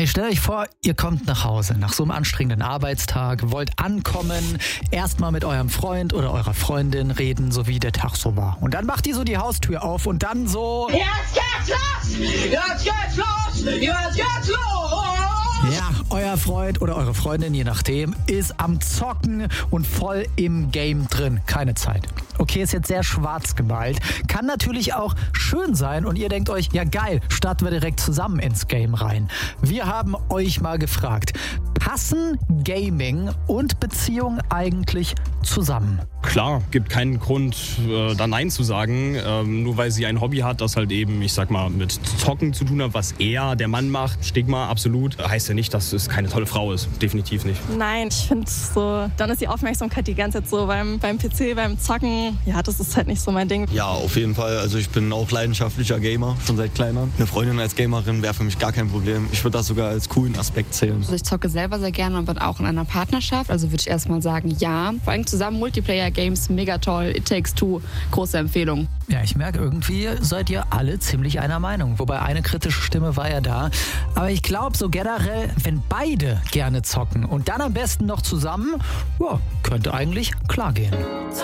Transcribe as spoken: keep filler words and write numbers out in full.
Okay, stellt euch vor, ihr kommt nach Hause nach so einem anstrengenden Arbeitstag, wollt ankommen, erstmal mit eurem Freund oder eurer Freundin reden, so wie der Tag so war. Und dann macht ihr so die Haustür auf und dann so... Jetzt geht's los! Jetzt geht's los! Jetzt geht's los! Ja, euer Freund oder eure Freundin, je nachdem, ist am Zocken und voll im Game drin. Keine Zeit. Okay, ist jetzt sehr schwarz gemalt. Kann natürlich auch schön sein und ihr denkt euch, ja geil, starten wir direkt zusammen ins Game rein. Wir haben euch mal gefragt, passen Gaming und Beziehung eigentlich zusammen? Klar, gibt keinen Grund, äh, da Nein zu sagen, ähm, nur weil sie ein Hobby hat, das halt eben, ich sag mal, mit Zocken zu tun hat, was er, der Mann macht, Stigma, absolut, heißt ja nicht, dass es keine tolle Frau ist, definitiv nicht. Nein, ich finde so, dann ist die Aufmerksamkeit die ganze Zeit so beim, beim P C, beim Zocken, ja, das ist halt nicht so mein Ding. Ja, auf jeden Fall, also ich bin auch leidenschaftlicher Gamer, schon seit klein an. Eine Freundin als Gamerin wäre für mich gar kein Problem, ich würde das sogar als coolen Aspekt zählen. Also ich zocke selber sehr gerne und bin auch in einer Partnerschaft, also würde ich erstmal sagen, ja. Vor allem zusammen Multiplayer-Games, mega toll. It Takes Two, große Empfehlung. Ja, ich merke, irgendwie seid ihr alle ziemlich einer Meinung. Wobei eine kritische Stimme war ja da. Aber ich glaube, so generell, wenn beide gerne zocken und dann am besten noch zusammen, ja, könnte eigentlich klar gehen.